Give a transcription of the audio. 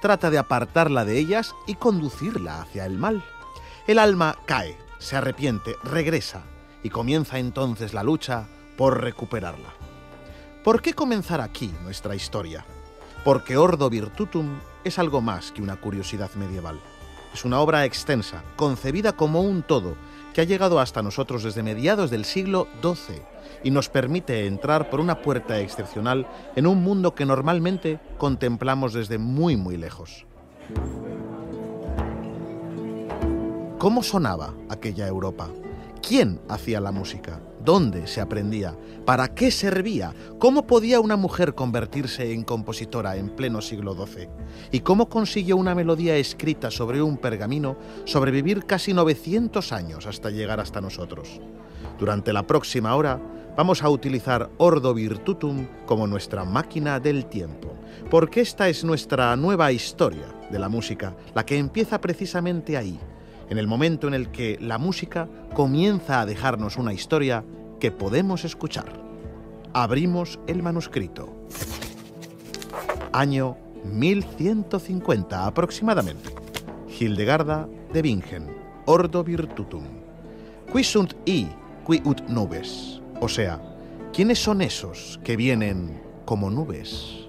trata de apartarla de ellas y conducirla hacia el mal. El alma cae, se arrepiente, regresa y comienza entonces la lucha por recuperarla. ¿Por qué comenzar aquí nuestra historia? Porque Ordo Virtutum es algo más que una curiosidad medieval. Es una obra extensa, concebida como un todo, que ha llegado hasta nosotros desde mediados del siglo XII y nos permite entrar por una puerta excepcional en un mundo que normalmente contemplamos desde muy lejos. ¿Cómo sonaba aquella Europa? ¿Quién hacía la música? ¿Dónde se aprendía? ¿Para qué servía? ¿Cómo podía una mujer convertirse en compositora en pleno siglo XII? ¿Y cómo consiguió una melodía escrita sobre un pergamino sobrevivir casi 900 años hasta llegar hasta nosotros? Durante la próxima hora vamos a utilizar Ordo Virtutum como nuestra máquina del tiempo, porque esta es nuestra nueva historia de la música, la que empieza precisamente ahí, en el momento en el que la música comienza a dejarnos una historia que podemos escuchar. Abrimos el manuscrito. Año 1150 aproximadamente. Hildegarda de Bingen, Ordo Virtutum. Qui sunt qui ut nubes? O sea, ¿quiénes son esos que vienen como nubes?